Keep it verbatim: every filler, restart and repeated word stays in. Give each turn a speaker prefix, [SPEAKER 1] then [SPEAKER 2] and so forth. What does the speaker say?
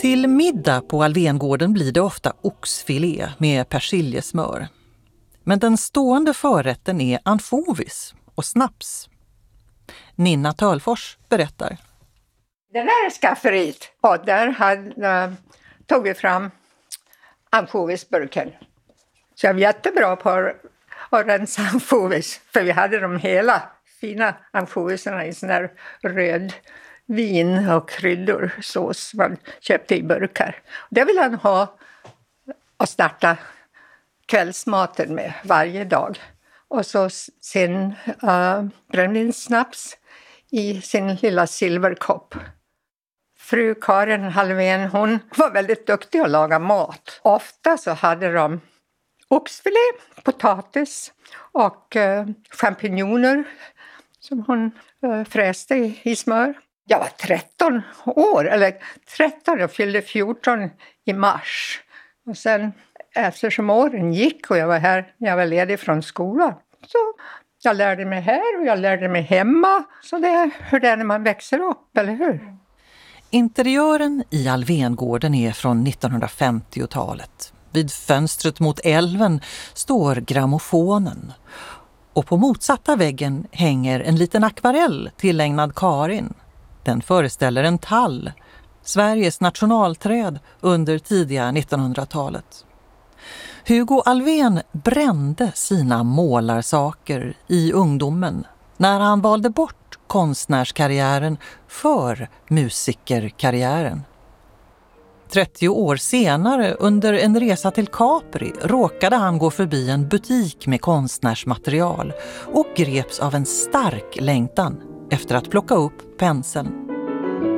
[SPEAKER 1] Till middag på Alvéngården blir det ofta oxfilé med persiljesmör. Men den stående förrätten är ansjovis och snaps. Nina Tölfors berättar.
[SPEAKER 2] Det där är skafferiet. Och där hade, uh, tog vi fram ansjovisburken. Så jag var jättebra på att, att rensa ansjovis. För vi hade de hela fina ansjovisarna i sån där röd vin och kryddor, sås man köpte i burkar. Det vill han ha och starta kvällsmaten med varje dag. Och så sin uh, brännvinssnaps i sin lilla silverkopp. Fru Karin Halvén, hon var väldigt duktig att laga mat. Ofta så hade de oxfilé, potatis och uh, champinjoner som hon uh, fräste i, i smör. Jag var tretton år, eller tretton, jag fyllde fjorton i mars. Och sen eftersom åren gick och jag var här, jag var ledig från skolan. Så jag lärde mig här och jag lärde mig hemma. Så det är hur det är när man växer upp, eller hur?
[SPEAKER 1] Interiören i Alvéngården är från nittonhundrafemtiotalet. Vid fönstret mot älven står grammofonen. Och på motsatta väggen hänger en liten akvarell tillägnad Karin. Den föreställer en tall, Sveriges nationalträd under tidiga nittonhundratalet. Hugo Alfvén brände sina målarsaker i ungdomen när han valde bort konstnärskarriären för musikerkarriären. trettio år senare, under en resa till Capri, råkade han gå förbi en butik med konstnärsmaterial och greps av en stark längtan efter att plocka upp penseln.